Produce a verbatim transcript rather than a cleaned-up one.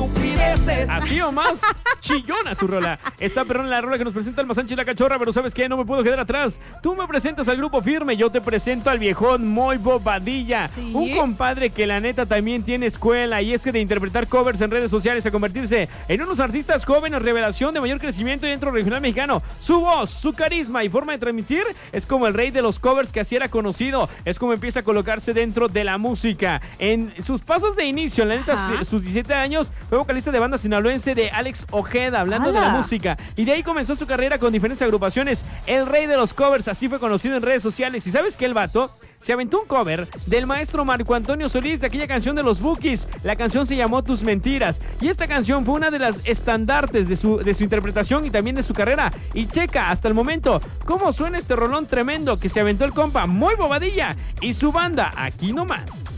estupideces. Así o más chillona su rola. Está perrón la rola que nos presenta el Masanchi y la Cachorra, pero ¿sabes qué? No me puedo quedar atrás. Tú me presentas al Grupo Firme, yo te presento al viejón Moy Bobadilla. ¿Sí? Un compadre que la neta también tiene escuela, y es que de interpretar covers en redes sociales a convertirse en unos artistas jóvenes, revelación de mayor crecimiento dentro del regional mexicano. Su voz, su carisma y forma de transmitir es como el rey de los covers que así era conocido. Es como empieza a colocarse dentro de la música. En sus pasos de inicio, en la neta, Ajá. sus diecisiete años, fue vocalista de banda sinaloense de Alex Ojeda, hablando ¡Hala! de la música. Y de ahí comenzó su carrera con diferentes agrupaciones. El rey de los covers, así fue conocido en redes sociales. ¿Y sabes qué? El vato se aventó un cover del maestro Marco Antonio Solís de aquella canción de los Bukis. La canción se llamó Tus Mentiras. Y esta canción fue una de las estandartes de su, de su interpretación y también de su carrera. Y checa hasta el momento cómo suena este rolón tremendo que se aventó el compa Moy Bobadilla y su banda Aquí Nomás.